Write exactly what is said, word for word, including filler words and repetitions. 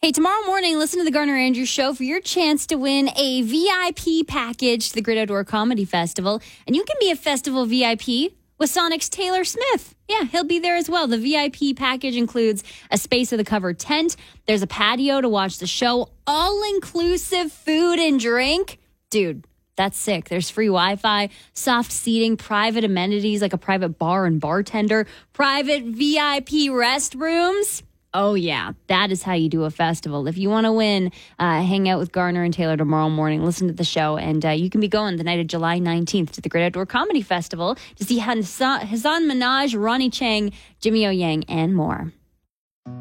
Hey, tomorrow morning, listen to the Garner Andrews Show for your chance to win a V I P package to the Great Outdoor Comedy Festival. And you can be a festival V I P with Sonic's Taylor Smith. Yeah, he'll be there as well. The V I P package includes a space with a covered tent. There's a patio to watch the show. All-inclusive food and drink. Dude, that's sick. There's free Wi-Fi, soft seating, private amenities like a private bar and bartender, private V I P restrooms. Oh, yeah, that is how you do a festival. If you want to win, uh, hang out with Garner and Taylor tomorrow morning. Listen to the show, and uh, you can be going the night of July nineteenth to the Great Outdoor Comedy Festival to see Hassan Minaj, Ronnie Chang, Jimmy O Yang, and more.